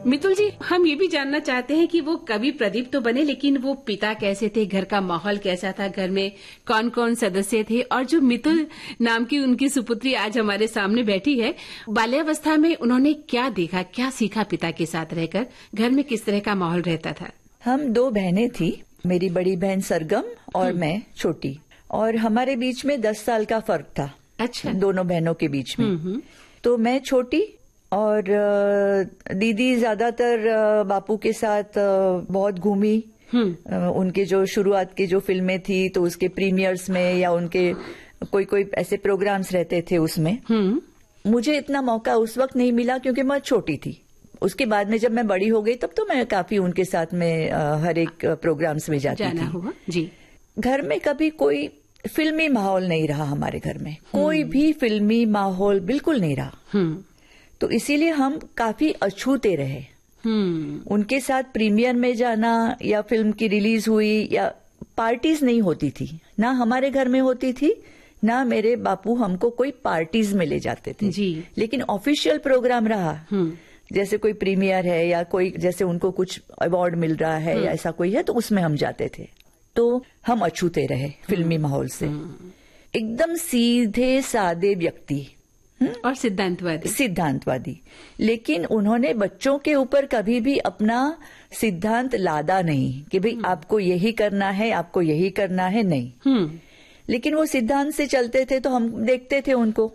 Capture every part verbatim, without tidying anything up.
मितुल जी, हम ये भी जानना चाहते हैं कि वो कवि प्रदीप तो बने, लेकिन वो पिता कैसे थे, घर का माहौल कैसा था, घर में कौन कौन सदस्य थे, और जो मितुल नाम की उनकी सुपुत्री आज हमारे सामने बैठी है, बाल्यावस्था में उन्होंने क्या देखा, क्या सीखा पिता के साथ रहकर, घर में किस तरह का माहौल रहता था? हम दो बहनें थी, मेरी बड़ी बहन सरगम और मैं छोटी, और हमारे बीच में दस साल का फर्क था। अच्छा। दोनों बहनों के बीच में। तो मैं छोटी और दीदी ज्यादातर बापू के साथ बहुत घूमी। उनके जो शुरुआत की जो फिल्में थी तो उसके प्रीमियर्स में या उनके कोई कोई ऐसे प्रोग्राम्स रहते थे उसमें। मुझे इतना मौका उस वक्त नहीं मिला क्योंकि मैं छोटी थी। उसके बाद में जब मैं बड़ी हो गई तब तो मैं काफी उनके साथ में हर एक प्रोग्राम्स में जाती जाना थी। हुआ जी। घर में कभी कोई फिल्मी माहौल नहीं रहा हमारे घर में, कोई भी फिल्मी माहौल बिल्कुल नहीं रहा। तो इसीलिए हम काफी अछूते रहे। उनके साथ प्रीमियर में जाना या फिल्म की रिलीज हुई या पार्टीज नहीं होती थी, ना हमारे घर में होती थी, ना मेरे बापू हमको कोई पार्टीज में ले जाते थे जी। लेकिन ऑफिशियल प्रोग्राम रहा, जैसे कोई प्रीमियर है या कोई जैसे उनको कुछ अवार्ड मिल रहा है या ऐसा कोई है तो उसमें हम जाते थे। तो हम अछूते रहे फिल्मी माहौल से। एकदम सीधे सादे व्यक्ति और सिद्धांतवादी सिद्धांतवादी लेकिन उन्होंने बच्चों के ऊपर कभी भी अपना सिद्धांत लादा नहीं कि भाई आपको यही करना है, आपको यही करना है, नहीं। लेकिन वो सिद्धांत से चलते थे तो हम देखते थे उनको,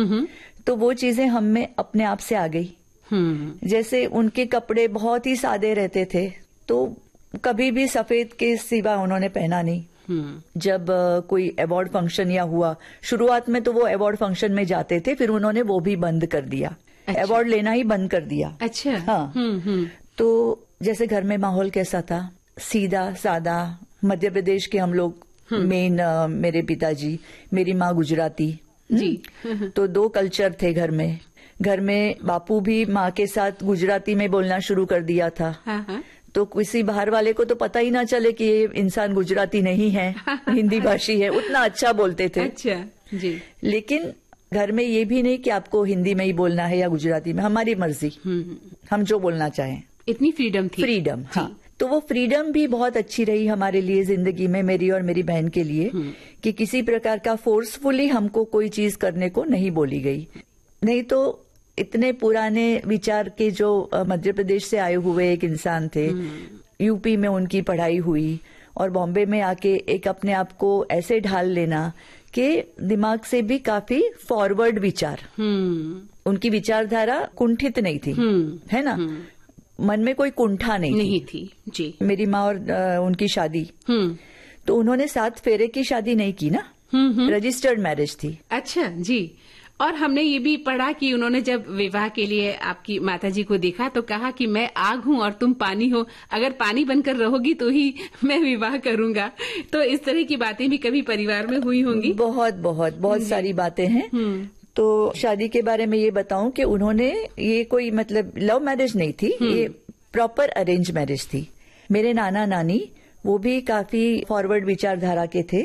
तो वो चीजें हम में अपने आप से आ गई। जैसे उनके कपड़े बहुत ही सादे रहते थे तो कभी भी सफेद के सिवा उन्होंने पहना नहीं। जब कोई अवार्ड फंक्शन या हुआ, शुरुआत में तो वो अवार्ड फंक्शन में जाते थे, फिर उन्होंने वो भी बंद कर दिया। अच्छा। अवार्ड लेना ही बंद कर दिया। अच्छा। हाँ। हुँ, हुँ। तो जैसे घर में माहौल कैसा था, सीधा सादा। मध्य प्रदेश के हम लोग मेन, मेरे पिताजी, मेरी माँ गुजराती जी। तो दो कल्चर थे घर में। घर में बापू भी माँ के साथ गुजराती में बोलना शुरू कर दिया था। हाँ हाँ। तो किसी बाहर वाले को तो पता ही ना चले कि ये इंसान गुजराती नहीं है, हिंदी भाषी है, उतना अच्छा बोलते थे। अच्छा जी। लेकिन घर में ये भी नहीं कि आपको हिंदी में ही बोलना है या गुजराती में, हमारी मर्जी, हम जो बोलना चाहें। इतनी फ्रीडम थी। फ्रीडम, हाँ। तो वो फ्रीडम भी बहुत अच्छी रही हमारे लिए जिंदगी में, मेरी और मेरी बहन के लिए, कि किसी प्रकार का फोर्सफुली हमको कोई चीज करने को नहीं बोली गई। नहीं तो इतने पुराने विचार के जो मध्य प्रदेश से आए हुए एक इंसान थे, यूपी में उनकी पढ़ाई हुई और बॉम्बे में आके एक अपने आप को ऐसे ढाल लेना कि दिमाग से भी काफी फॉरवर्ड विचार, उनकी विचारधारा कुंठित नहीं थी, है ना, मन में कोई कुंठा नहीं, नहीं थी जी। मेरी माँ और उनकी शादी, तो उन्होंने सात फेरे की शादी नहीं की ना, रजिस्टर्ड मैरिज थी। अच्छा जी। और हमने ये भी पढ़ा कि उन्होंने जब विवाह के लिए आपकी माताजी को देखा तो कहा कि मैं आग हूँ और तुम पानी हो, अगर पानी बनकर रहोगी तो ही मैं विवाह करूंगा। तो इस तरह की बातें भी कभी परिवार में हुई होंगी? बहुत बहुत बहुत सारी बातें हैं। तो शादी के बारे में ये बताऊं कि उन्होंने, ये कोई मतलब लव मैरिज नहीं थी, ये प्रॉपर अरेंज मैरिज थी। मेरे नाना नानी वो भी काफी फॉरवर्ड विचारधारा के थे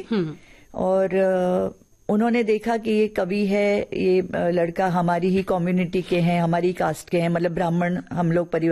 और उन्होंने देखा कि ये कवि है, ये लड़का हमारी ही कम्युनिटी के हैं, हमारी कास्ट के हैं, मतलब ब्राह्मण हम लोग परिवार